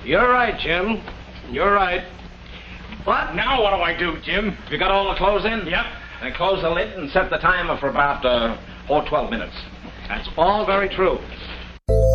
You're right, Jim. You're right. But now what do I do, Jim? Have you got all the clothes in? Yep. And close the lid and set the timer for about, 12 minutes. That's all very true.